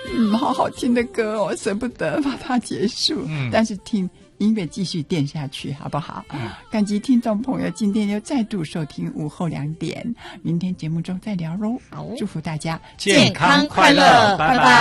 好好听的歌哦，舍不得把它结束，但是听音乐继续垫下去好不好？感激听众朋友今天又再度收听午后2点，明天节目中再聊咯。祝福大家健康快乐，拜拜。